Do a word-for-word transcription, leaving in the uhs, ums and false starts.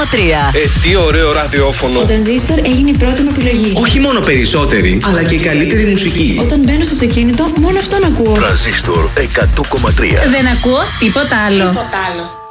κόμμα τρία. Ε, τι ωραίο ραδιόφωνο. Ο Τρανζίστορ έγινε η πρώτη μου επιλογή. Όχι μόνο περισσότερη, αλλά και η καλύτερη μουσική. Όταν μπαίνω στο αυτοκίνητο, μόνο αυτόν ακούω. Τρανζίστορ εκατό κόμμα τρία. Δεν ακούω τίποτα άλλο. Τίποτα άλλο.